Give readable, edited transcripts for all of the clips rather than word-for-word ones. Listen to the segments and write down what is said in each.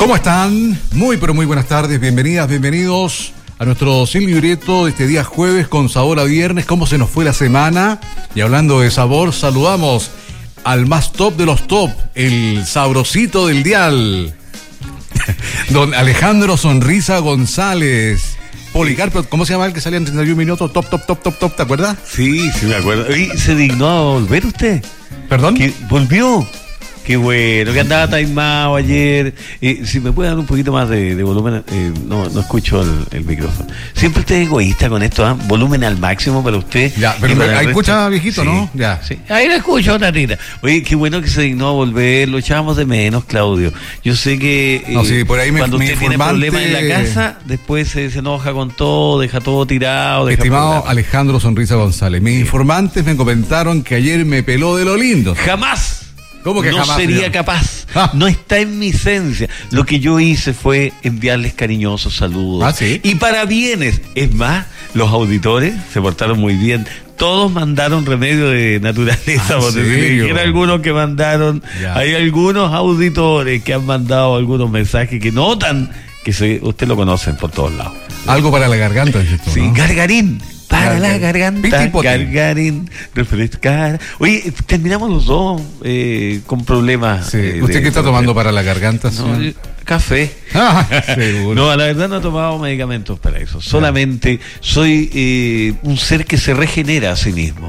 ¿Cómo están? Muy pero muy buenas tardes, bienvenidas, bienvenidos a nuestro Sin Libreto de este día jueves con sabor a viernes. ¿Cómo se nos fue la semana? Y hablando de sabor, saludamos al más top de los top, el sabrosito del dial, don Alejandro Sonrisa González. Policarpo, ¿cómo se llama el que salía en 31 minutos? Top, ¿te acuerdas? Sí, me acuerdo. ¿Y se dignó a volver usted? ¿Perdón? ¿Que volvió? Qué bueno, que andaba taimado ayer. Si me puede dar un poquito más de volumen, no escucho el micrófono. Siempre usted es egoísta con esto, ¿eh? Volumen al máximo para usted. Ya, pero ahí escucha viejito, sí, ¿no? Ya. Sí. Ahí lo escucho, Tatita. Oye, qué bueno que se dignó a volver, lo echábamos de menos, Claudio. Yo sé que no, sí, por ahí cuando usted tiene problemas en la casa, después se enoja con todo, deja todo tirado. Estimado problemas. Alejandro Sonrisa González, mis informantes me comentaron que ayer me peló de lo lindo. ¡Jamás! ¿Cómo que no jamás, sería señor? capaz? No está en mi esencia. Lo que yo hice fue enviarles cariñosos saludos. ¿Sí? Y parabienes. Es más, los auditores se portaron muy bien. Todos mandaron remedio de naturaleza. Hay algunos que mandaron. Ya. Hay algunos auditores que han mandado algunos mensajes que notan que usted lo conocen por todos lados. Algo para la garganta, ¿no? Sí, gargarín. Para la garganta, gargarín, refrescar. Oye, terminamos los dos con problemas. Sí. ¿Usted qué está tomando para la garganta, señor? No, café. Seguro. No, la verdad no he tomado medicamentos para eso. Solamente soy un ser que se regenera a sí mismo.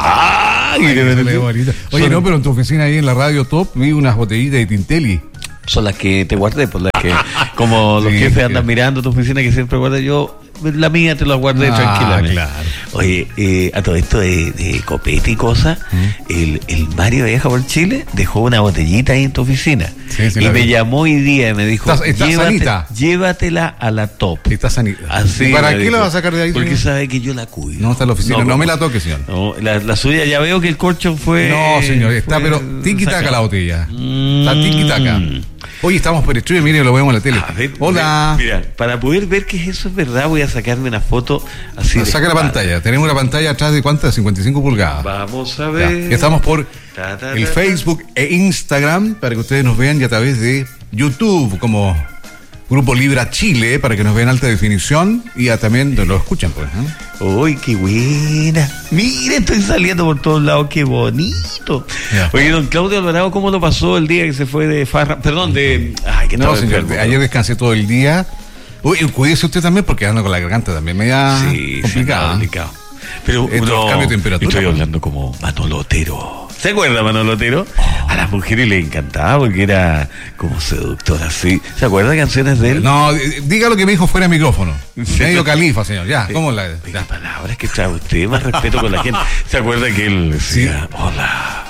Oye, no, pero en tu oficina ahí en la Radio Top vi unas botellitas de Tintelli. Son las que te guardé, por las que como los jefes andan mirando tu oficina que siempre guarda yo. La mía te la guardé tranquilamente. Claro. Oye, a todo esto de copete y cosas, el Mario de Viaja por Chile dejó una botellita ahí en tu oficina. Sí, y me llamó hoy día y me dijo, sanita. Llévatela a la Top. Está sanita. Así ¿Y para qué la va a sacar de ahí? Porque sabe que yo la cuido. No está en la oficina, no me la toque, señor. No, la suya, ya veo que el colchón fue... No, señor, está pero tiki-taka la botella. Está tiki-taka. Hoy estamos por streaming, mire, lo vemos en la tele. Ver, hola. Mira, para poder ver que eso es verdad, voy a sacarme una foto así. Saca la pantalla. Tenemos una pantalla atrás de ¿cuántas? 55 pulgadas. Vamos a ver. Ya. Estamos por el Facebook e Instagram para que ustedes nos vean y a través de YouTube como Grupo Libra Chile para que nos vean alta definición y también lo escuchan, pues. ¡Uy, qué buena! Mire, estoy saliendo por todos lados, qué bonito. Yeah. Oye, don Claudio Alvarado, ¿cómo lo pasó el día que se fue de farra? Perdón, de... Ay, que no, señor, ayer descansé todo el día. Uy, cuídese usted también porque anda con la garganta también media complicada. Complicado. Pero cambio de temperatura. Estoy hablando como Manolo Otero. ¿Se acuerda Manolo Otero? A las mujeres les encantaba porque era como seductora, así. ¿Se acuerda de canciones de él? No, diga lo que me dijo fuera de micrófono. Medio califa, señor. Ya, ¿cómo la...? ¿Qué palabras que trae usted? Más respeto con la gente. ¿Se acuerda que él decía, sí. Hola?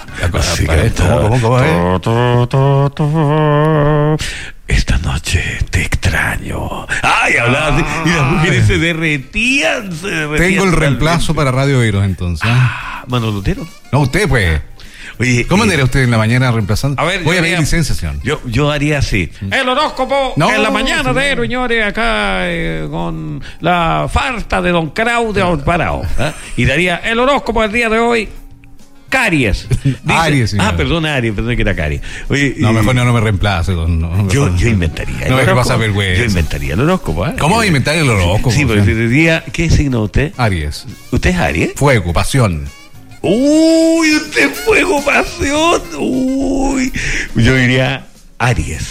Esta noche te extraño. ¡Ay, hablaba así! Y las mujeres se derretían. Tengo el reemplazo para Radio Eros, entonces. Manolo Otero. No, usted, pues. Oye, ¿cómo andaría usted en la mañana reemplazando? A ver, voy a pedir licencia, señor. Yo haría así. El horóscopo en la mañana de Eros, señores, acá con la farta de don Claudio Alvarado. Y daría el horóscopo del día de hoy. Caries. Aries, señor. Perdón que era Caries. Oye, no, mejor no me reemplace. Yo inventaría. No, es que pasa vergüenza. Yo inventaría el horóscopo. ¿Cómo va a inventar el horóscopo? Sí, porque diría, ¿qué signo usted? Aries. ¿Usted es Aries? Fuego, pasión. Uy, usted es fuego, pasión. Uy. Yo diría Aries.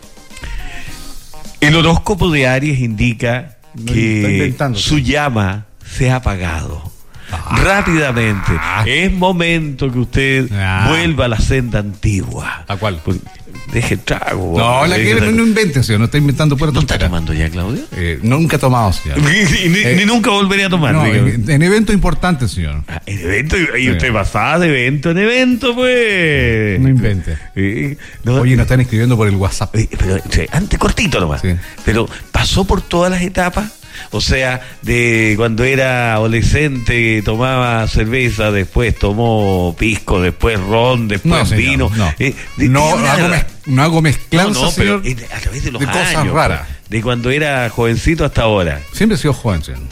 El horóscopo de Aries indica que su llama se ha apagado. Rápidamente. Es momento que usted vuelva a la senda antigua. ¿A cuál? Pues, deje el trago. No, no invente, señor. No está inventando pura tontera. ¿No está tomando ya, Claudio? Nunca he tomado, señor. ni nunca volvería a tomar. No, en eventos importantes, señor. En eventos. Y usted pasaba de evento en evento, pues. No invente. Oye, nos están escribiendo por el WhatsApp. Pero antes, cortito nomás. Sí. Pero pasó por todas las etapas. O sea, de cuando era adolescente tomaba cerveza, después tomó pisco, después ron, después vino. No hago mezclanza, señor, pero a través de los años, cosas raras. De cuando era jovencito hasta ahora. Siempre he sido joven, señor.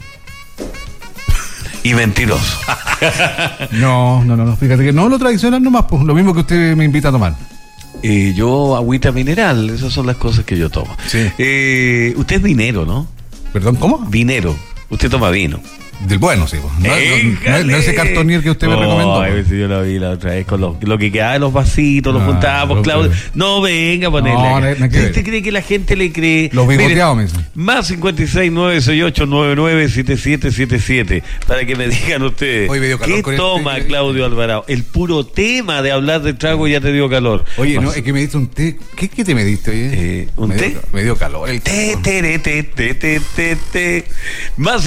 Y mentiroso. No, fíjate que no lo tradicional nomás, pues lo mismo que usted me invita a tomar. Yo agüita mineral, esas son las cosas que yo tomo. Sí. Usted es vinero, ¿no? ¿Perdón, cómo? Vinero. Usted toma vino. Del bueno, sí. No ese cartonier que usted me recomendó. A ver si yo lo vi la otra vez con lo que quedaba de los vasitos, los juntábamos, Claudio. No, venga a ponerle. ¿Usted cree que la gente le cree? Los bigoteados me dicen. Más 56968997777 para que me digan ustedes. ¿Qué toma Claudio Alvarado? El puro tema de hablar de trago ya te dio calor. Oye, no, es que me diste un té. ¿Qué te me diste, oye? ¿Un té? Me dio calor. El té. Más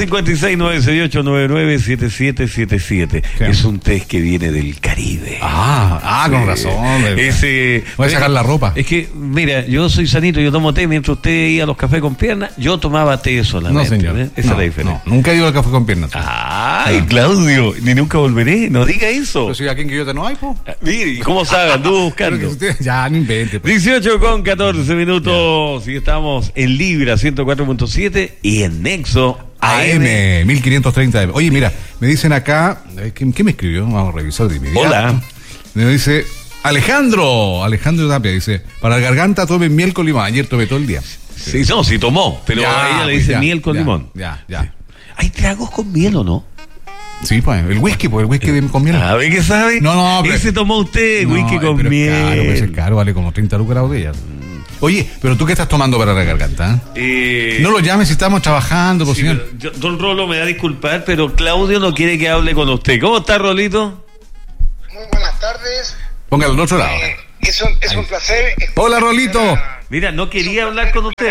56968997777. Es un té que viene del Caribe. Con razón. Voy a sacar la ropa. Es que, mira, yo soy sanito, yo tomo té mientras usted iba a los cafés con piernas, yo tomaba té solamente. No, señor. Esa es la diferencia. No, nunca he ido al café con piernas. Claudio, ni nunca volveré, no diga eso. Pero si aquí en Quillota no hay, po. Mire, ¿cómo sabe? Anduvo buscando. Ya, no invente. 18:14 y estamos en Libra 104.7 y en Nexo AM 1530 AM. Oye, mira, me dicen acá, ¿qué me escribió? Vamos a revisar de inmediato. Hola. Me dice Alejandro Tapia, dice, para la garganta tomen miel con limón. Ayer tomé todo el día. Sí, tomó, pero a ella le dice miel con limón. Ya. ¿Hay tragos con miel o no? Sí, pues, el whisky con miel. A ver qué sabe. No, pero ese tomó usted, whisky con miel. Claro, pues es caro, vale como 30 lucas la botella. Oye, pero tú qué estás tomando para la garganta, No lo llames si estamos trabajando, por señor. Don Rolo me va a disculpar, pero Claudio no quiere que hable con usted. ¿Cómo está, Rolito? Muy buenas tardes. Póngalo al otro lado. Es un placer. Hola, Rolito. Mira, no quería hablar con usted,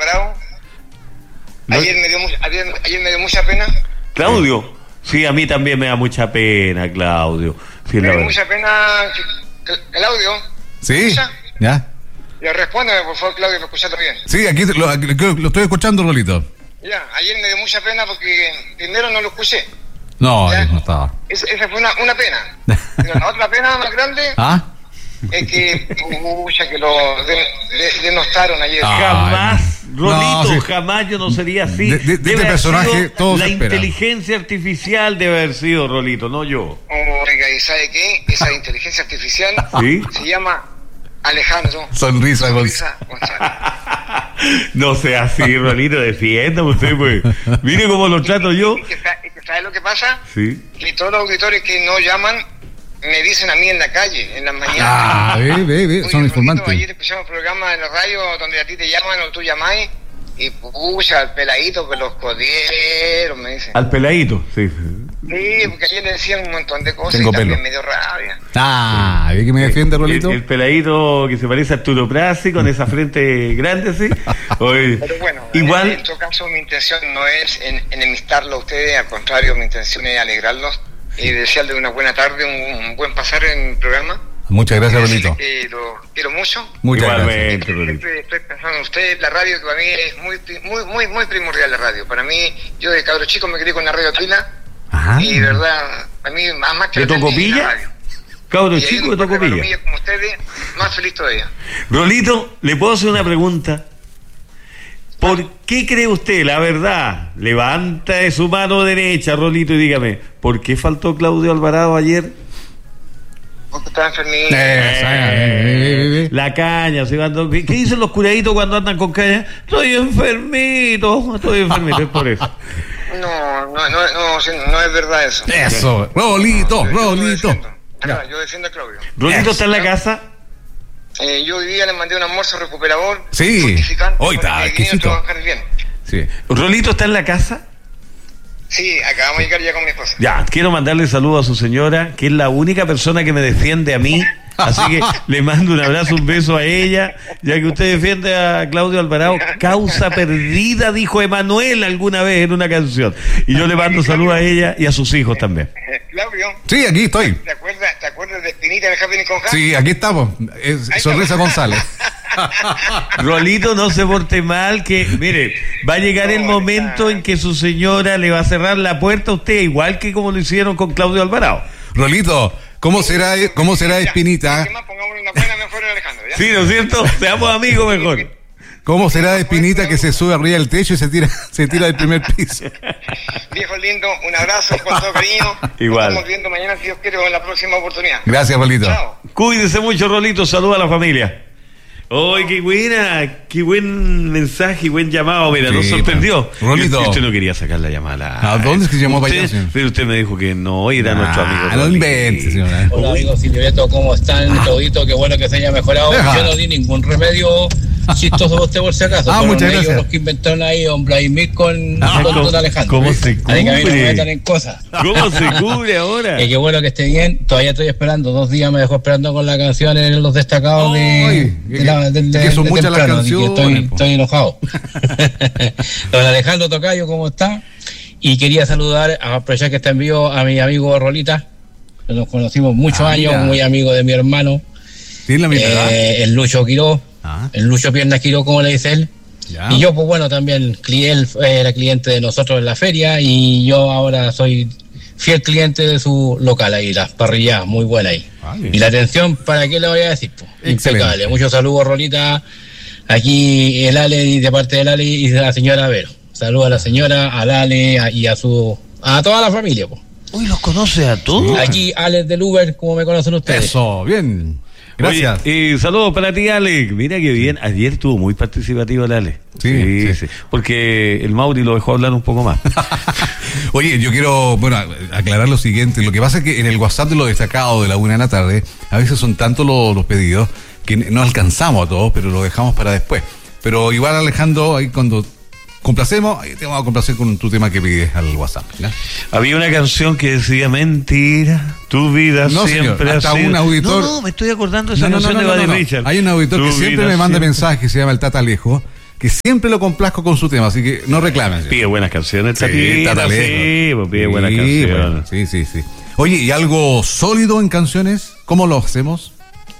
Ayer me dio mucha pena. Claudio. Sí, a mí también me da mucha pena, Claudio. Sí, me da mucha pena, Claudio. Sí, ¿Escucha? Ya. Respóndeme, por favor, Claudio, para escucharlo bien. Sí, aquí lo estoy escuchando, Rolito. Ya, ayer me dio mucha pena porque primero no lo escuché. No estaba. Esa fue una pena. Pero la otra pena más grande es que lo denostaron ayer. Jamás, Rolito, jamás yo no sería así. De este personaje todo la se espera. Inteligencia artificial debe haber sido, Rolito, no yo. Oiga, ¿y sabe qué? Esa inteligencia artificial se llama Alejandro Sonrisa González. No sea así, Rolito, defiéndame usted, pues. Mire cómo lo trato yo. ¿Sabe lo que pasa? Sí. Que todos los auditores que no llaman me dicen a mí en la calle, en las mañanas. Ve, son informantes. Ayer escuchamos un programa en la radio donde a ti te llaman o tú llamáis y pucha, al peladito que los codieron, me dicen. Al peladito, sí. Sí, porque ayer le decían un montón de cosas. Tengo y también pelo. me dio rabia. ¿Ve que me defiende, Rolito? El peladito que se parece a Arturo Prasi con esa frente grande, sí. Oye, pero bueno, igual. En todo caso, mi intención no es enemistarlo a ustedes, al contrario, mi intención es alegrarlos y desearles una buena tarde, un buen pasar en el programa. Muchas gracias, Rolito. Lo quiero mucho. Muchas Igualmente, gracias. Rolito. Estoy pensando en usted, la radio, que para mí es muy primordial la radio. Para mí, yo de cabro chico me crié con la radio Tila. Y de verdad, a mí más que ¿De Tocopilla? Cabro chico de Tocopilla. Como ustedes, más feliz todavía. Rolito, ¿le puedo hacer una pregunta? ¿Por qué cree usted, la verdad? Levanta de su mano derecha, Rolito, y dígame, ¿por qué faltó Claudio Alvarado ayer? Porque estaba enfermito. La caña, ¿qué dicen los curaditos cuando andan con caña? Estoy enfermito, es por eso. No es verdad eso. Eso, Rolito. Yo defiendo a Claudio. ¿Rolito está en la casa? Yo hoy día le mandé un almuerzo recuperador. Sí. Hoy está exquisito. Sí. ¿Rolito está en la casa? Sí, acabamos de llegar ya con mi esposa. Ya, quiero mandarle saludos a su señora, que es la única persona que me defiende a mí. Así que le mando un abrazo, un beso a ella, ya que usted defiende a Claudio Alvarado. Causa perdida, dijo Emanuel alguna vez en una canción. Y yo le mando saludos a ella y a sus hijos también. Claudio. Sí, aquí estoy. ¿Te acuerdas de Espinita en el Jardín con Jan? Sí, aquí estamos. Sonrisa González. Rolito, no se porte mal, que mire, va a llegar el momento en que su señora le va a cerrar la puerta a usted, igual que como lo hicieron con Claudio Alvarado. Rolito, ¿cómo será Espinita? Pongámosle una buena mejor a Alejandro, ¿ya? Sí, ¿no es cierto? Seamos amigos mejor. ¿Cómo será de Espinita que se sube arriba del techo y se tira del primer piso? Viejo lindo, un abrazo con todo cariño. Igual. Nos estamos viendo mañana, si Dios quiere, en la próxima oportunidad. Gracias, Rolito. Chao. Cuídese mucho, Rolito. Saluda a la familia. ¡Ay, qué buena! ¡Qué buen mensaje y buen llamado! Mira, Sí, nos sorprendió. Rolito. Usted no quería sacar la llamada. ¿A dónde es que se llamó para allá, señor? Pero usted me dijo que no, era nuestro amigo. No invente, señora. Hola amigos Silvieto, ¿cómo están? Todito, qué bueno que se haya mejorado. Deja. Yo no di ningún remedio chistoso para usted por si acaso. Muchas Fueron ellos gracias. los que inventaron ahí Don Vladimir con Don Alejandro. ¿Cómo se Así que a mí no me cubre? metan en cosas. ¿Cómo se cubre ahora? Qué bueno que esté bien. Todavía estoy esperando. 2 días me dejó esperando con la canción en los destacados Ay, que son muchas las temprano, así que canciones, estoy enojado. Don Alejandro Tocayo, ¿cómo está? Y quería saludar, aprovechar que está en vivo, a mi amigo Rolita. Nos conocimos muchos años, mira. muy amigo de mi hermano. ¿Sí, la misma edad? El Lucho Quiró, el Lucho Piernas Quiró, como le dice él. Ya. Y yo, pues bueno, también él era cliente de nosotros en la feria y yo ahora soy fiel cliente de su local ahí, las parrillas, muy buena ahí. Y la atención, ¿para qué le voy a decir? Pues, impecable. Muchos saludos, Rolita. Aquí el Ale, de parte del Ale y de la señora Vero. Saludos a la señora, al Ale y a toda la familia, pues. Uy, ¿los conoce a todos? Aquí Alex del Uber, como me conocen ustedes. Eso, bien. Gracias. Oye, saludos para ti, Alex. Mira qué bien. Ayer estuvo muy participativo el Alex. Sí. Porque el Mauri lo dejó hablar un poco más. Oye, yo quiero, aclarar lo siguiente. Lo que pasa es que en el WhatsApp de los destacados de la 1 de la tarde, a veces son tantos los pedidos que no alcanzamos a todos, pero lo dejamos para después. Pero igual, Alejandro, ahí cuando complacemos, ahí te vamos a complacer con tu tema que pides al WhatsApp, ¿ya? Había una canción que decía mentira, tu vida No, señor, siempre hasta ha sido. un auditor. No, me estoy acordando de esa canción de Buddy Richard. Hay un auditor Tu que siempre vida me manda siempre- mensajes, se llama el Tata Alejo, que siempre lo complazco con su tema, así que no reclamen. Pide buenas canciones, Sí, Tatita, Tata Alejo. sí, pues pide buenas Sí, canciones. bueno, sí. Oye, ¿y algo sólido en canciones? ¿Cómo lo hacemos?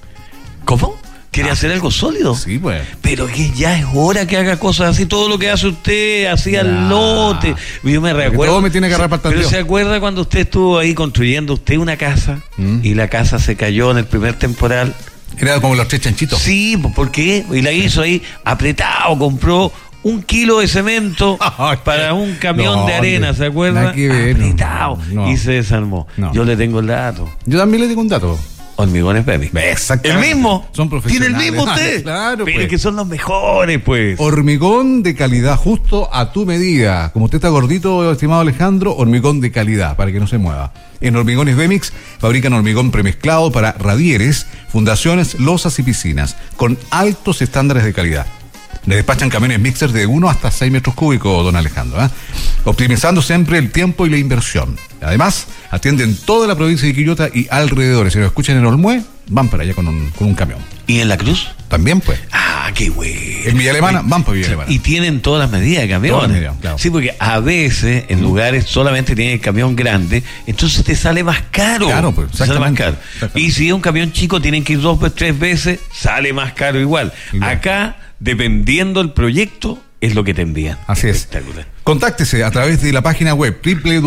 ¿Cómo? ¿Quiere hacer algo sólido? Sí, pues. Pero que ya es hora que haga cosas así, todo lo que hace usted, así al lote. Yo me recuerdo. todo me tiene que agarrar para el Pero tanteo. ¿se acuerda cuando usted estuvo ahí construyendo usted una casa y la casa se cayó en el primer temporal? Era como los 3 chanchitos. Sí, ¿por qué? Y la hizo ahí apretado, compró 1 kilo de cemento para un camión No, de arena, ¿se acuerda? nada que ver, Apretado. no. Y se desarmó. No. Yo le tengo el dato. Yo también le digo un dato. Hormigones Baby. Exactamente. ¿El mismo? Son profesionales. ¿Tiene el mismo usted? Claro, Pero pues. es que son los mejores, pues. Hormigón de calidad justo a tu medida. Como usted está gordito, estimado Alejandro, hormigón de calidad para que no se mueva. En Hormigones Bemix fabrican hormigón premezclado para radieres, fundaciones, losas y piscinas, con altos estándares de calidad. Le despachan camiones mixers de 1 hasta 6 metros cúbicos, don Alejandro, optimizando siempre el tiempo y la inversión. Además, atienden toda la provincia de Quillota y alrededores. Si lo escuchan en Olmué, van para allá con un camión. ¿Y en la Cruz? También, pues. Ah, qué bueno. En Villa Alemana, van para Villa Alemana. Y tienen todas las medidas de camiones. Todas las medidas, claro. Sí, porque a veces en lugares solamente tienen el camión grande, entonces te sale más caro. Claro, pues, Te sale más exactamente. caro. Exactamente. Y si es un camión chico, tienen que ir 2 o 3 veces, sale más caro igual. Igual. Acá, dependiendo del proyecto, es lo que te envían. Así es. Espectacular. Contáctese a través de la página web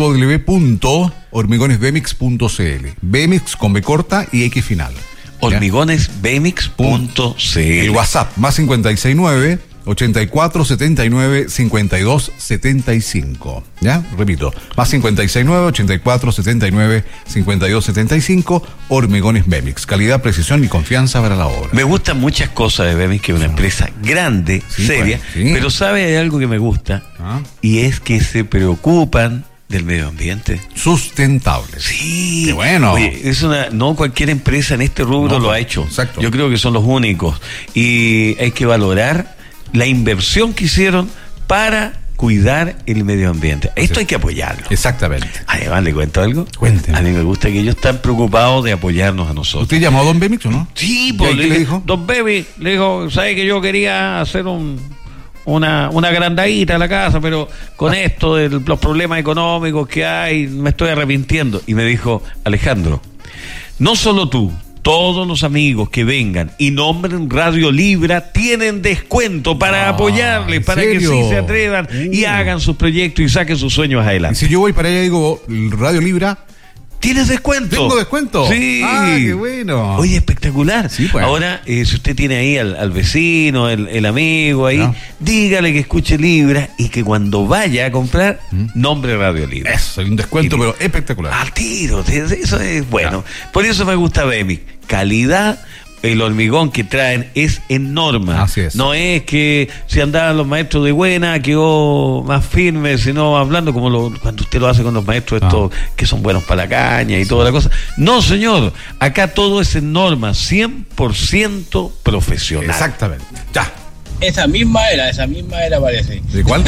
www.hormigonesbemix.cl. Bemix con B corta y X final. Hormigonesbemix.cl. El WhatsApp, más 569 84 79 52 75. ¿Ya? Repito, más 569 84 79 52 75. Hormigones Bemix. Calidad, precisión y confianza para la obra. Me gustan muchas cosas de Bemix, que es una empresa grande, Sí, seria, pues, sí. pero sabe, hay algo que me gusta, Ah. y es que se preocupan del medio ambiente. Sustentables. Sí. Qué bueno. Oye, no cualquier empresa en este rubro No, lo ha hecho. exacto. Yo creo que son los únicos. Y hay que valorar la inversión que hicieron para cuidar el medio ambiente. Esto hay que apoyarlo. Exactamente. Además, ¿le cuento algo? Cuénteme. A mí me gusta que ellos están preocupados de apoyarnos a nosotros. ¿Usted llamó a Don Bemix o no? Sí, ¿Y pues ahí qué le dijo? Don Baby, le dijo, ¿sabe que yo quería hacer una agrandadita a la casa, pero con esto de los problemas económicos que hay, me estoy arrepintiendo? Y me dijo, Alejandro, no solo tú, todos los amigos que vengan y nombren Radio Libra tienen descuento para apoyarles, ¿en para que serio? sí se atrevan y hagan sus proyectos y saquen sus sueños Y adelante. si yo voy para allá y digo Radio Libra, ¿Tienes descuento? ¿Tengo descuento? Sí. Ah, qué bueno. Oye, espectacular. Sí, pues. Ahora, si usted tiene ahí al vecino, el amigo ahí, dígale que escuche Libra y que cuando vaya a comprar, nombre Radio Libra. Eso, un descuento, pero espectacular. Al tiro, eso es bueno. Por eso me gusta Bemix. Calidad. El hormigón que traen es en norma. Así es. No es que si andaban los maestros de buena quedó más firme, sino hablando como cuando usted lo hace con los maestros estos que son buenos para la caña y toda la cosa. No, señor. Acá todo es en norma, 100% profesional. Exactamente. Ya. Esa misma era parece. ¿De cuál?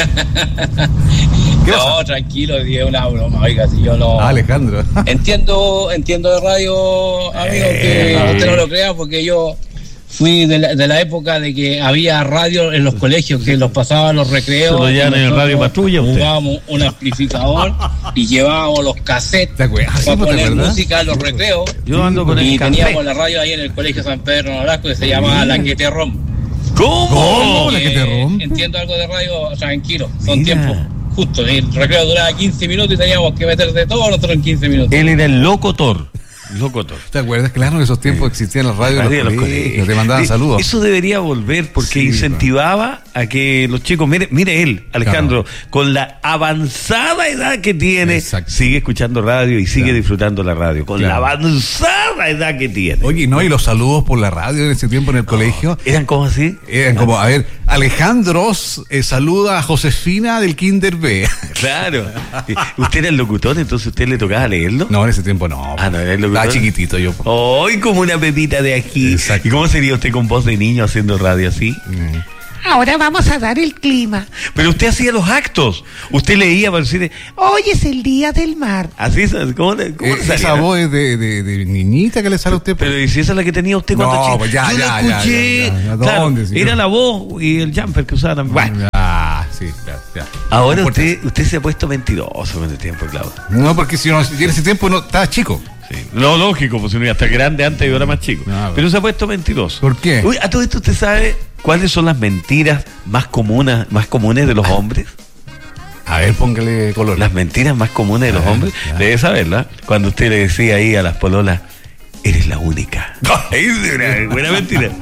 ¿Qué pasa? No, tranquilo, es una broma, oiga, si yo no... Alejandro. Entiendo de radio, amigo, que usted no lo crea, porque yo fui de la época de que había radio en los colegios, que los pasaban los recreos. Se lo llevan en el radio patrulla usted. Jugábamos un amplificador y llevábamos los cassettes para poner música en los recreos. Yo ando con el café. Teníamos la radio ahí en el colegio San Pedro Nolasco, que se llamaba La Que Te Rom. ¿Cómo? ¿La Que Te Rom? Entiendo algo de radio, tranquilo, son tiempos justos. El recreo duraba 15 minutos y teníamos que meter de todo nosotros en 15 minutos. Él era el locutor. ¿Te acuerdas? Claro, en esos tiempos existían las radios de los colegios, te mandaban saludos. Eso debería volver porque incentivaba a que los chicos, mire él, Alejandro, con la avanzada edad que tiene, sigue escuchando radio y sigue disfrutando la radio, con la avanzada edad que tiene. Oye, ¿no? Y los saludos por la radio en ese tiempo en el colegio. ¿Eran como así? Eran como, a ver, Alejandro saluda a Josefina del Kinder B. Claro. ¿Usted era el locutor, entonces usted le tocaba leerlo? No, en ese tiempo no. Ah, no, era el locutor. Estaba chiquitito yo. Hoy como una pepita de aquí. Exacto. ¿Y cómo sería usted con voz de niño haciendo radio así? Ahora vamos a dar el clima. Pero usted hacía los actos. Usted leía para decir, hoy es el día del mar. Así es. ¿Cómo esa voz es de niñita que le sale a usted. Pero ¿y si esa es la que tenía usted cuando chico? Pues yo la escuché. Claro, ¿Dónde, era la voz y el jumper que usaba también. Bueno. Sí, ya. Ahora usted se ha puesto mentiroso con el tiempo, Claudio. No, porque si no, en ese tiempo no estaba chico. Sí. No, lógico, pues uno iba a estar grande antes y ahora más chico. Pero se ha puesto mentiroso. ¿Por qué? Uy, a todo esto usted sabe cuáles son las mentiras más comunes de los hombres. A ver, póngale color. Las mentiras más comunes de los hombres. Debe saberla. Cuando usted le decía ahí a las pololas, eres la única. Es una buena mentira.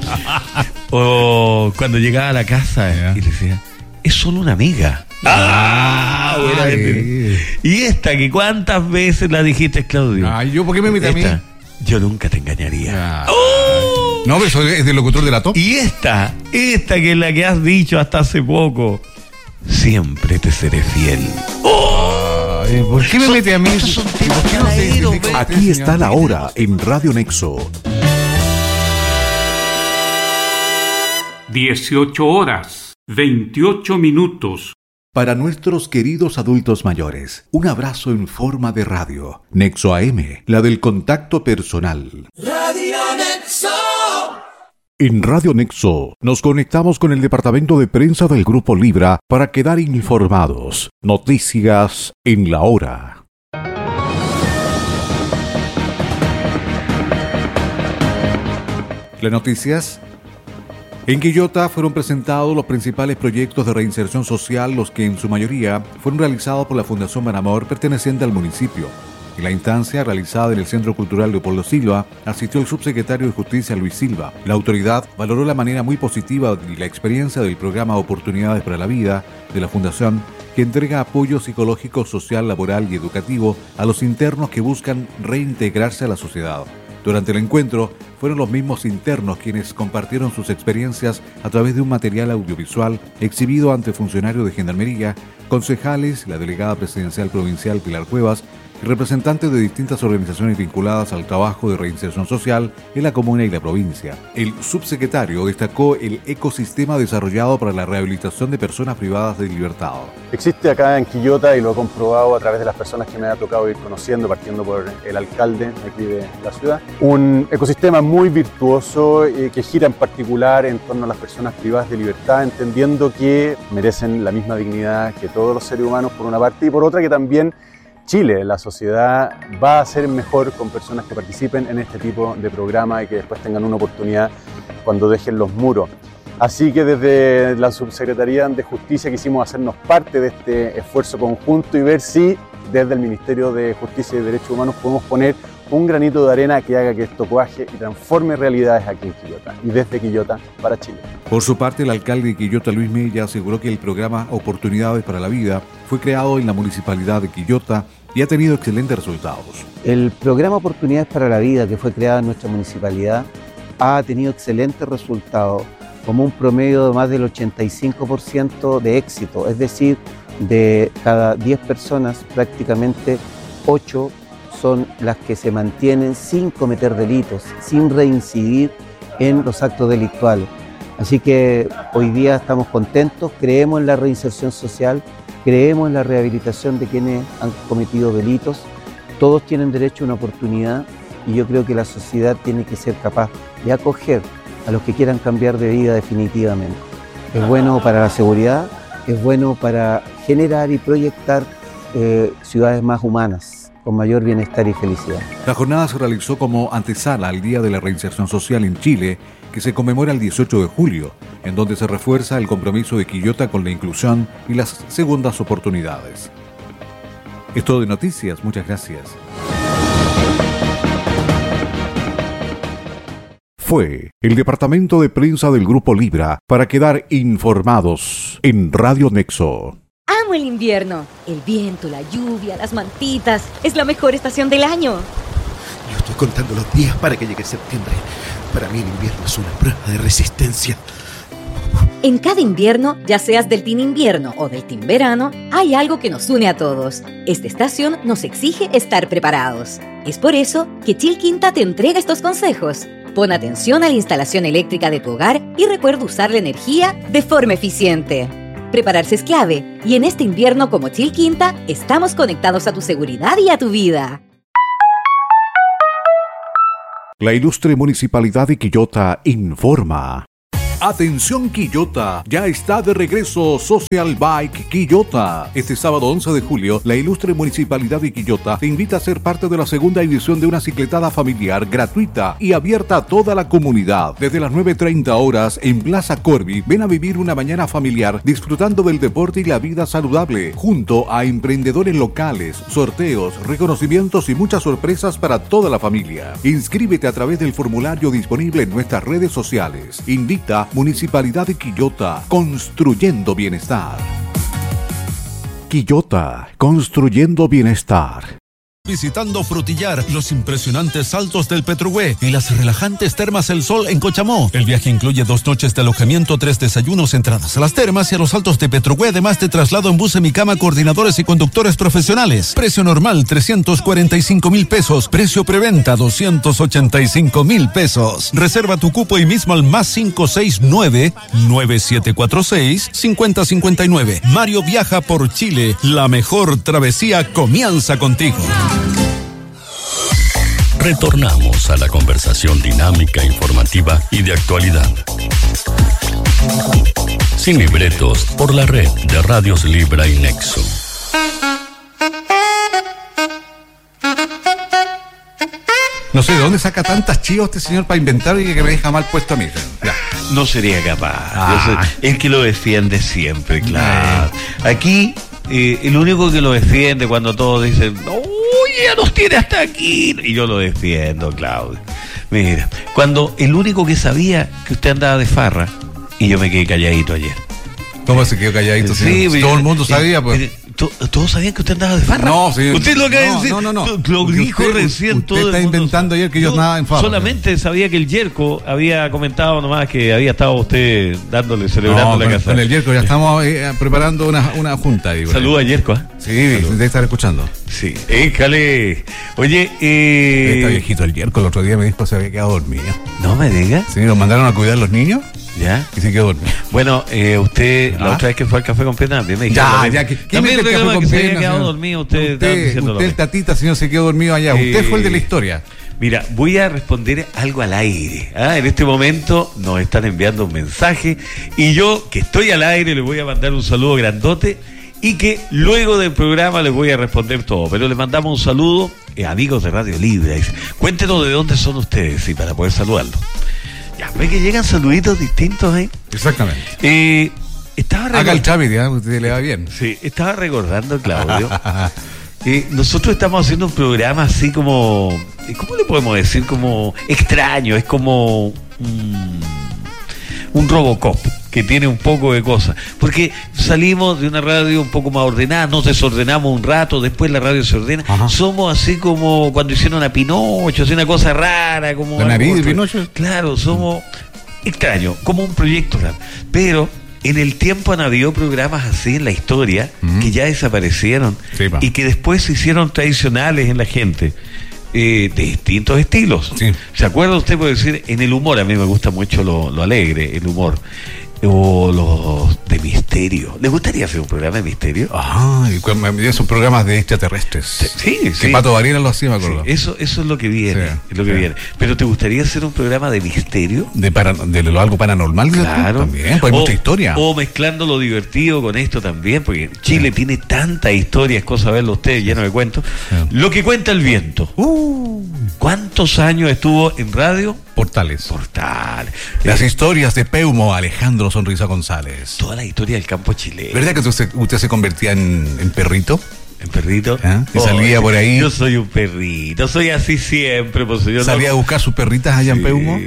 O cuando llegaba a la casa y le decía, es solo una amiga. Buena mentira. Y esta, que ¿cuántas veces la dijiste, Claudio? ¿Yo por qué me metí a mí? Yo nunca te engañaría. No, pero eso es del locutor de la top. Y esta que es la que has dicho hasta hace poco, siempre te seré fiel. ¿Por qué me mete a mí? Aquí está la hora en Radio Nexo. 18 horas, 28 minutos. Para nuestros queridos adultos mayores, un abrazo en forma de radio. Nexo AM, la del contacto personal. Radio Nexo. En Radio Nexo nos conectamos con el departamento de prensa del Grupo Libra para quedar informados. Noticias en la hora. Las noticias. En Quillota fueron presentados los principales proyectos de reinserción social, los que en su mayoría fueron realizados por la Fundación Banamor, perteneciente al municipio. En la instancia realizada en el Centro Cultural Leopoldo Silva, asistió el subsecretario de Justicia Luis Silva. La autoridad valoró la manera muy positiva y la experiencia del programa Oportunidades para la Vida de la Fundación, que entrega apoyo psicológico, social, laboral y educativo a los internos que buscan reintegrarse a la sociedad. Durante el encuentro, fueron los mismos internos quienes compartieron sus experiencias a través de un material audiovisual exhibido ante funcionarios de Gendarmería, concejales, la delegada presidencial provincial Pilar Cuevas y representantes de distintas organizaciones vinculadas al trabajo de reinserción social en la comuna y la provincia. El subsecretario destacó el ecosistema desarrollado para la rehabilitación de personas privadas de libertad. Existe acá en Quillota, y lo he comprobado a través de las personas que me ha tocado ir conociendo, partiendo por el alcalde aquí de la ciudad, un ecosistema muy virtuoso que gira en particular en torno a las personas privadas de libertad, entendiendo que merecen la misma dignidad que todos los seres humanos por una parte, y por otra que también Chile, la sociedad, va a ser mejor con personas que participen en este tipo de programa y que después tengan una oportunidad cuando dejen los muros. Así que desde la Subsecretaría de Justicia quisimos hacernos parte de este esfuerzo conjunto y ver si desde el Ministerio de Justicia y Derechos Humanos podemos poner un granito de arena que haga que esto cuaje y transforme realidades aquí en Quillota y desde Quillota para Chile. Por su parte, el alcalde de Quillota, Luis Mella, aseguró que el programa Oportunidades para la Vida fue creado en la Municipalidad de Quillota y ha tenido excelentes resultados. El programa Oportunidades para la Vida, que fue creado en nuestra municipalidad, ha tenido excelentes resultados, como un promedio de más del 85% de éxito, es decir, de cada 10 personas, prácticamente 8 son las que se mantienen sin cometer delitos, sin reincidir en los actos delictuales. Así que hoy día estamos contentos, creemos en la reinserción social, creemos en la rehabilitación de quienes han cometido delitos. Todos tienen derecho a una oportunidad y yo creo que la sociedad tiene que ser capaz de acoger a los que quieran cambiar de vida definitivamente. Es bueno para la seguridad, es bueno para generar y proyectar ciudades más humanas, con mayor bienestar y felicidad. La jornada se realizó como antesala al Día de la Reinserción Social en Chile, que se conmemora el 18 de julio, en donde se refuerza el compromiso de Quillota con la inclusión y las segundas oportunidades. Es todo de noticias, muchas gracias. Fue el departamento de prensa del Grupo Libra para quedar informados en Radio Nexo. Amo el invierno. El viento, la lluvia, las mantitas. Es la mejor estación del año. Yo estoy contando los días para que llegue septiembre. Para mí el invierno es una prueba de resistencia. En cada invierno, ya seas del team invierno o del team verano, hay algo que nos une a todos. Esta estación nos exige estar preparados. Es por eso que Chilquinta te entrega estos consejos. Pon atención a la instalación eléctrica de tu hogar y recuerda usar la energía de forma eficiente. Prepararse es clave, y en este invierno como Chilquinta, estamos conectados a tu seguridad y a tu vida. La ilustre Municipalidad de Quillota informa. Atención Quillota, ya está de regreso Social Bike Quillota. Este sábado 11 de julio, la ilustre Municipalidad de Quillota te invita a ser parte de la segunda edición de una cicletada familiar gratuita y abierta a toda la comunidad. Desde las 9:30 horas en Plaza Corby, ven a vivir una mañana familiar disfrutando del deporte y la vida saludable, junto a emprendedores locales, sorteos, reconocimientos y muchas sorpresas para toda la familia. Inscríbete a través del formulario disponible en nuestras redes sociales. Invita Municipalidad de Quillota, construyendo bienestar. Quillota, construyendo bienestar. Visitando Frutillar, los impresionantes saltos del Petrugué y las relajantes termas El Sol en Cochamó. El viaje incluye 2 noches de alojamiento, 3 desayunos, entradas a las termas y a los saltos de Petrugué, además de traslado en bus Semicama, coordinadores y conductores profesionales. Precio normal 345,000 pesos, precio preventa 285,000 pesos. Reserva tu cupo hoy mismo al +569 9746 5059. Mario viaja por Chile, la mejor travesía comienza contigo. Retornamos a la conversación dinámica, informativa y de actualidad. Sin libretos, por la red de Radios Libra y Nexo. No sé de dónde saca tantas chivas este señor para inventar y que me deja mal puesto a mí. Ya. No sería capaz. El que lo defiende siempre, claro. Aquí, el único que lo defiende cuando todos dicen, ¡uy, ya nos tiene hasta aquí! Y yo lo defiendo, Claudio. Mira, cuando el único que sabía que usted andaba de farra, y yo me quedé calladito ayer. ¿Cómo se quedó calladito? Sí, todo el mundo sabía, pues. ¿Todos sabían que usted andaba de farra? No, sí. Usted lo acaba de decir. No. Lo dijo recién todo el mundo. Usted está inventando ayer que yo andaba en farra. Solamente sabía que el Yerko había comentado nomás que había estado usted celebrando la casa. Con el Yerko ya estamos preparando una junta ahí. Saludos a Yerko, ¿eh? Sí, debe estar escuchando. Sí. Éjale. Oye, Está viejito el Yerko, el otro día me dijo que se había quedado dormido. No me diga. Sí, lo mandaron a cuidar los niños. ¿Ya? Y se quedó dormido. Bueno, usted, la otra vez que fue al café con Pena, también me dijo. ¿Quién me reclama que se había quedado dormido? Usted el tatita, señor, se quedó dormido allá. Usted fue el de la historia. Mira, voy a responder algo al aire. En este momento nos están enviando un mensaje y yo, que estoy al aire, les voy a mandar un saludo grandote y que luego del programa les voy a responder todo. Pero les mandamos un saludo, amigos de Radio Libre. Cuéntenos de dónde son ustedes y para poder saludarlos. Ya, ve que llegan saluditos distintos, ¿eh? Exactamente. Haga el Chávez, usted le va bien. Sí, estaba recordando, Claudio, nosotros estamos haciendo un programa así como, ¿cómo le podemos decir? Como extraño, es como un Robocop que tiene un poco de cosas, porque salimos de una radio un poco más ordenada, nos desordenamos un rato, después la radio se ordena. Ajá. Somos así como cuando hicieron a Pinocho, así una cosa rara, como la nariz de Pinocho. Claro, somos extraños, como un proyecto raro, pero en el tiempo han habido programas así en la historia que ya desaparecieron y que después se hicieron tradicionales en la gente. De distintos estilos. Sí. ¿Se acuerda usted? Puede decir, en el humor, a mí me gusta mucho lo alegre, el humor. O los de misterio. ¿Le gustaría hacer un programa de misterio? Ah, esos programas de extraterrestres. Sí. Que Pato Varela lo hacía, me acuerdo. Sí, eso es lo que viene. Sí, es lo que viene. Pero ¿te gustaría hacer un programa de misterio? De algo paranormal. Claro. También, pues hay mucha historia. O mezclando lo divertido con esto también, porque Chile tiene tantas historias, cosa verlo ustedes, lleno de cuentos. Sí. Lo que cuenta el viento. ¿Cuántos años estuvo en radio? Portales. Las historias de Peumo, Alejandro Sonrisa González. Toda la historia del campo chileno. ¿Verdad que usted se convertía en perrito? ¿En perrito? Y salía por ahí. Yo soy un perrito, soy así siempre. Pues, yo ¿salía a buscar sus perritas allá en Peumo?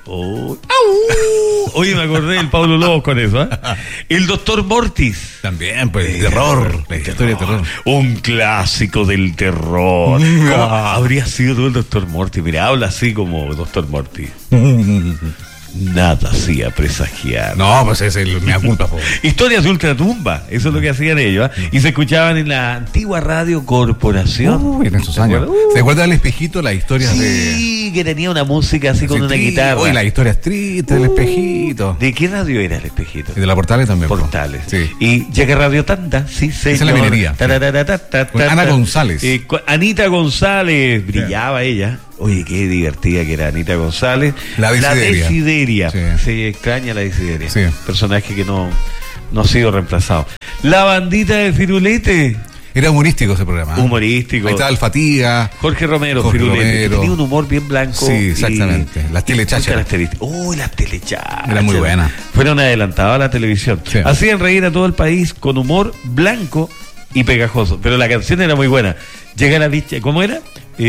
Oye, me acordé del Pablo Lobos con eso. El Doctor Mortis. También, pues, el terror. La historia de terror. Un clásico del terror. ¿Cómo habría sido tú el Doctor Mortis? Mira, habla así como Doctor Mortis. Nada hacía presagiar. No, pues esa es mi culpa. Historias de ultratumba, eso es lo que hacían ellos, y se escuchaban en la antigua Radio Corporación. En esos años. ¿Se acuerda del espejito? Las historias de... Sí, que tenía una música así con una guitarra. Uy, las historias tristes del espejito. ¿De qué radio era el espejito? De la Portales también. Portales. Sí. Y llega Radio Tanda, sí, señor. Esa es la minería. Con Ana González. Anita González, brillaba ella. Oye, qué divertida que era Anita González. La Desideria. Se extraña la Desideria. Sí. Personaje que no ha sido reemplazado. La bandita de Firulete. Era humorístico ese programa. Humorístico. Ahí estaba el Fatiga. Jorge Romero, Firulete. Tenía un humor bien blanco. Sí, exactamente. Las telechachas. Las telechachas. Era muy buena. Fueron adelantadas a la televisión. Sí. Hacían reír a todo el país con humor blanco y pegajoso. Pero la canción era muy buena. Llega la bicha. ¿Cómo era?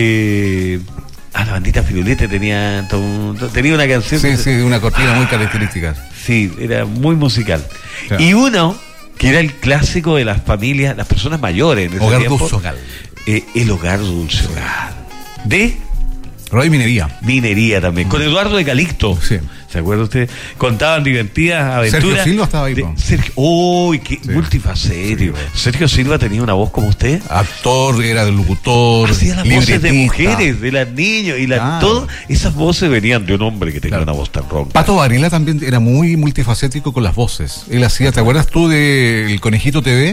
La bandita Firulete tenía una canción. Sí, una cortina muy característica. Sí, era muy musical. Claro. Y uno, que era el clásico de las familias, las personas mayores. En Hogar Dulce Hogar. El Hogar Dulce Hogar. De Radio Minería. Minería también. Con Eduardo de Calixto. Sí. ¿Se acuerda usted? Contaban divertidas aventuras. Sergio Silva estaba ahí. Sergio, qué multifacético. Sí. Sergio Silva tenía una voz como usted. Actor, era del locutor. Hacía las voces de mujeres, de las niños. Y todas esas voces venían de un hombre que tenía una voz tan ronca. Pato Varela también era muy multifacético con las voces. Él hacía, ¿te acuerdas tú del Conejito TV?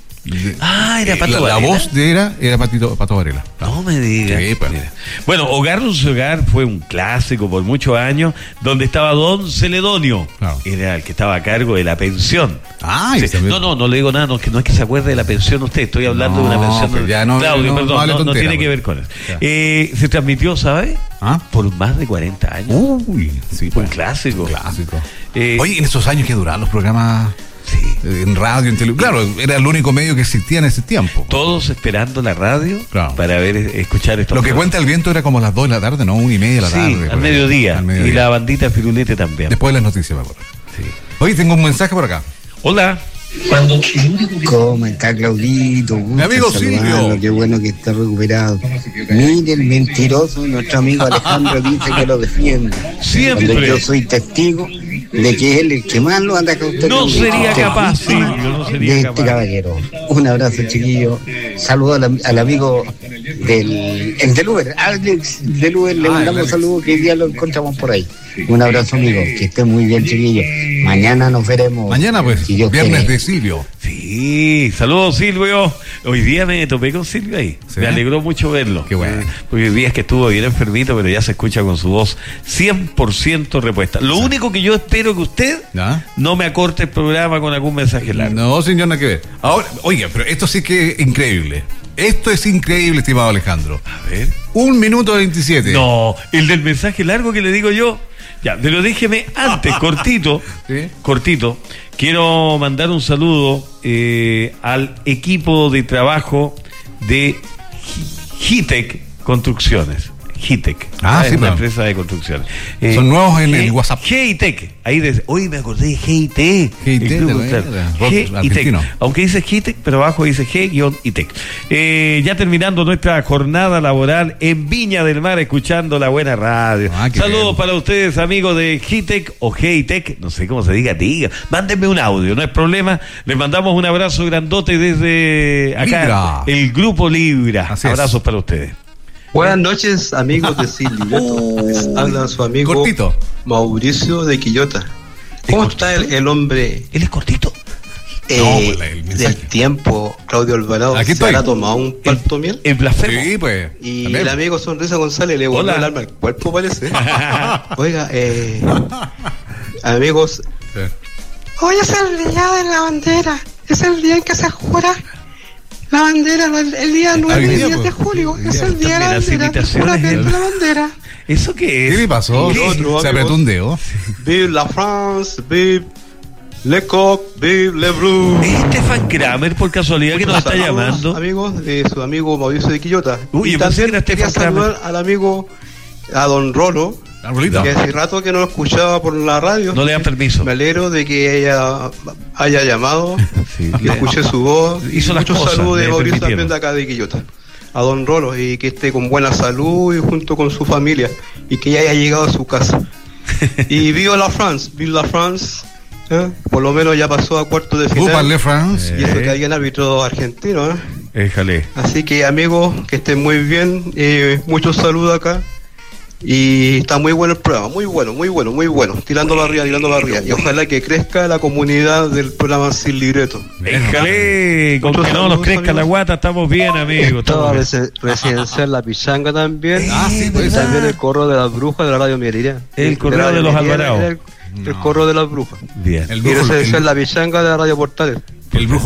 Era Pato Varela. La voz era Pato Varela. No me digas. Sí, pues. Bueno, Hogar Dulce Hogar fue un clásico por muchos años, donde estaba Don Celedonio. Claro. Era el que estaba a cargo de la pensión. Sí. No le digo nada, no es que se acuerde de la pensión usted, estoy hablando de una pensión. Claudio, perdón, no tiene que ver con eso. Se transmitió, ¿sabe? Por más de 40 años. Uy, sí, un clásico. Oye, en esos años que duraban los programas. Sí. En radio, en televisión. Claro, era el único medio que existía en ese tiempo. Todos esperando la radio para escuchar esto. Lo que cuenta el viento era como las 2 de la tarde, ¿no? 1:30 de la tarde. Al mediodía. Y la bandita Firulete también. Después de las noticias, me acuerdo. Sí. Oye, tengo un mensaje por acá. Hola. ¿Cómo está, Claudito? Mi amigo Silvio. Qué bueno que está recuperado. Mire, el mentiroso, nuestro amigo Alejandro dice que lo defiende. Siempre. Cuando yo soy testigo de que él es el que más lo anda con usted. No sería capaz, Silvio, no sería capaz. Este caballero. Un abrazo, chiquillo. Saludos al amigo del Uber, Alex del Uber. Le mandamos saludos, que hoy día lo encontramos por ahí. Un abrazo, amigo. Que esté muy bien, chiquillo. Mañana nos veremos. Mañana, pues, viernes de Silvio. Sí, saludos, Silvio. Hoy día me topé con Silvio ahí. ¿Sí? Me alegró mucho verlo. Qué bueno. Porque hoy día es que estuvo bien enfermito, pero ya se escucha con su voz 100% repuesta. Lo único que yo espero que usted no me acorte el programa con algún mensaje largo. No, señor, nada que ver. Ahora, oiga, pero esto sí que es increíble. Esto es increíble, estimado Alejandro. A ver. 1 minuto 27. No, el del mensaje largo que le digo yo. Ya, pero déjeme antes, cortito. ¿Sí? Cortito. Quiero mandar un saludo al equipo de trabajo de Hitec Construcciones. Hitec. Es una empresa de construcciones. Son nuevos en el WhatsApp. Hitec. Ahí hoy me acordé de GIT. Hitec. Aunque dice Hitec, pero abajo dice G-Hitec. Ya terminando nuestra jornada laboral en Viña del Mar, escuchando la buena radio. Saludos para ustedes, amigos de Hitec o GITec, no sé cómo se diga. Mándenme un audio, no es problema. Les mandamos un abrazo grandote desde acá, Libra. El Grupo Libra. Abrazos para ustedes. Buenas noches, amigos de Silvio. Les habla su amigo cortito. Mauricio de Quillota. ¿Cómo está el hombre? ¿Él es cortito? Del tiempo, Claudio Alvarado. Aquí ¿Se habrá tomado un palto miel? El blasfemo. Sí, pues. Y también. El amigo Sonrisa González le volvió el alma al cuerpo, parece. Oiga, amigos. Sí. Hoy es el día de la bandera. Es el día en que se jura la bandera, el día 9 y 10 de julio. Es el día de la bandera. Juramento de la bandera. ¿Eso qué es? ¿Qué le pasó? Se apretó un dedo. Vive la France, vive Le Coq, vive Le Bleu. ¿Es Stefan Kramer por casualidad que nos está llamando? Amigos de su amigo Mauricio de Quillota. Uy, y también quería saludar al amigo, a don Rolo, que hace rato que no lo escuchaba por la radio. No le dan permiso. Me alegro de que ella haya llamado, que escuché su voz. Hizo las cosas. Saludos de Mauricio también de acá de Quillota. A don Rolo, y que esté con buena salud y junto con su familia, y que ya haya llegado a su casa. Y viva la France, por lo menos ya pasó a cuartos de final. France. Y eso que hay un árbitro argentino. Éjale. Así que amigos, que estén muy bien, muchos saludos acá. Y está muy bueno el programa, muy bueno, tirándolo arriba. Y ojalá que crezca la comunidad del programa Sin Libreto. Déjale, con que no nos crezca la guata, estamos bien, amigos. Toda residencial La Pichanga también. Sí, pues. Y también el correo de las brujas de la radio Minería. El correo de los Alvarados. El correo de las brujas. Bien. Y residencial La Pichanga de la radio Portales. El brujo